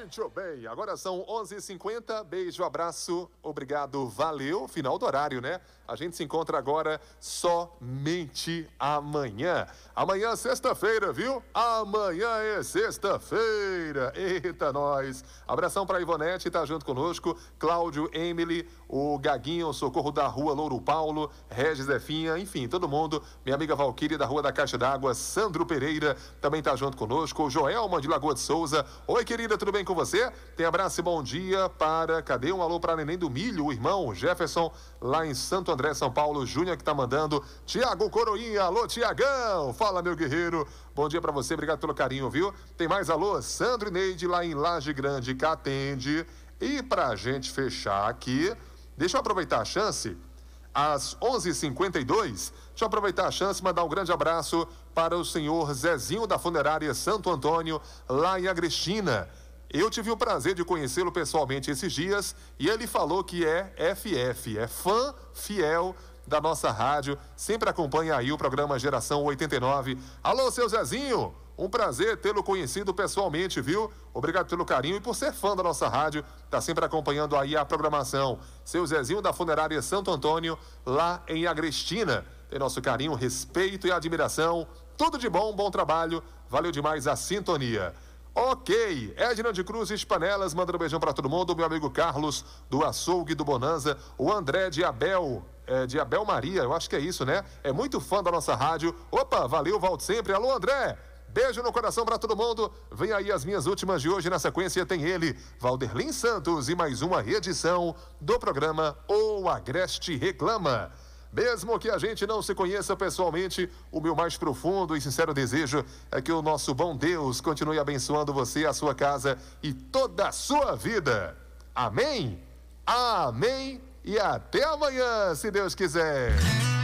Muito bem, agora são 11h50, beijo, abraço, obrigado, valeu, final do horário, né? A gente se encontra agora somente amanhã. Amanhã, sexta-feira, viu? Amanhã é sexta-feira. Eita, nós. Abração pra Ivonete, tá junto conosco. Cláudio, Emily, o Gaguinho, o Socorro da Rua Louro Paulo, Regis Zefinha, enfim, todo mundo. Minha amiga Valquíria da Rua da Caixa d'Água, Sandro Pereira, também tá junto conosco. O Joelma de Lagoa de Souza. Oi, querida, tudo bem com você? Tem abraço e bom dia para... Cadê um alô para Neném do Milho, o irmão Jefferson, lá em Santo André, São Paulo. Júnior que tá mandando. Tiago Coroinha, alô, Tiagão. Fala, meu guerreiro. Bom dia para você, obrigado pelo carinho, viu? Tem mais alô? Sandro e Neide, lá em Laje Grande, que atende. E pra gente fechar aqui, deixa eu aproveitar a chance... Às 11h52, deixa eu aproveitar a chance e mandar um grande abraço para o senhor Zezinho da Funerária Santo Antônio, lá em Agrestina. Eu tive o prazer de conhecê-lo pessoalmente esses dias e ele falou que é FF, é fã fiel da nossa rádio, sempre acompanha aí o programa Geração 89. Alô, seu Zezinho! Um prazer tê-lo conhecido pessoalmente, viu? Obrigado pelo carinho e por ser fã da nossa rádio. Tá sempre acompanhando aí a programação. Seu Zezinho da Funerária Santo Antônio, lá em Agrestina. Tem nosso carinho, respeito e admiração. Tudo de bom, bom trabalho. Valeu demais a sintonia. Ok, Edna de Cruzes Panelas, mandando um beijão pra todo mundo. Meu amigo Carlos, do Açougue do Bonanza. O André de Abel Maria, eu acho que é isso, né? É muito fã da nossa rádio. Opa, valeu, volto sempre. Alô, André! Beijo no coração pra todo mundo. Vem aí as minhas últimas de hoje. Na sequência tem ele, Valderlin Santos, e mais uma edição do programa O Agreste Reclama. Mesmo que a gente não se conheça pessoalmente, o meu mais profundo e sincero desejo é que o nosso bom Deus continue abençoando você, a sua casa e toda a sua vida. Amém? Amém? E até amanhã, se Deus quiser.